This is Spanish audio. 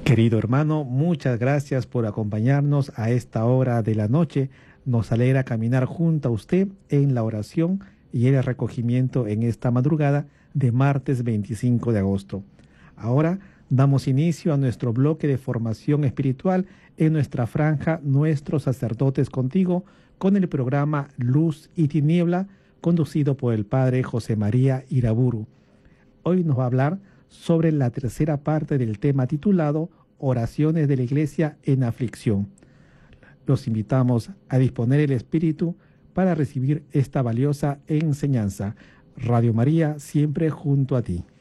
Querido hermano, muchas gracias por acompañarnos a esta hora de la noche. Nos alegra caminar junto a usted en la oración y el recogimiento en esta madrugada de martes 25 de agosto. Ahora damos inicio a nuestro bloque de formación espiritual en nuestra franja Nuestros Sacerdotes Contigo con el programa Luz y Tiniebla conducido por el Padre José María Iraburu. Hoy nos va a hablar sobre la tercera parte del tema titulado Oraciones de la Iglesia en aflicción. Los invitamos a disponer el espíritu para recibir esta valiosa enseñanza. Radio María, siempre junto a ti.